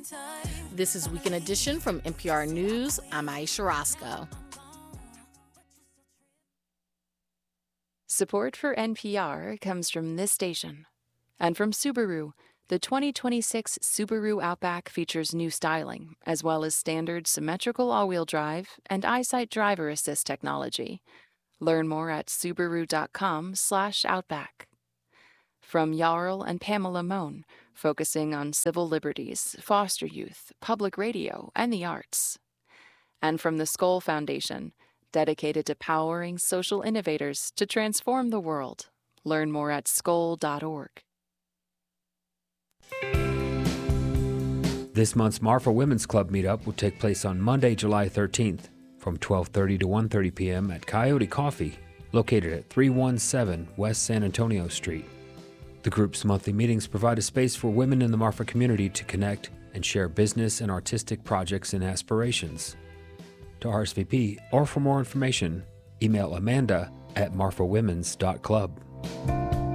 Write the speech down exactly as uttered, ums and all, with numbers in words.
This is Weekend Edition from N P R News. I'm Aisha Roscoe. Support for N P R comes from this station and from Subaru. The twenty twenty-six Subaru Outback features new styling, as well as standard symmetrical all-wheel drive and EyeSight driver assist technology. Learn more at Subaru.com slash Outback. From Jarl and Pamela Mohn, focusing on civil liberties, foster youth, public radio, and the arts. And from the Skoll Foundation, dedicated to powering social innovators to transform the world. Learn more at skoll dot org. This month's Marfa Women's Club meetup will take place on Monday, July thirteenth from twelve thirty to one thirty p.m. at Coyote Coffee, located at three one seven West San Antonio Street. The group's monthly meetings provide a space for women in the Marfa community to connect and share business and artistic projects and aspirations. To R S V P or for more information, email Amanda at marfa women's dot club.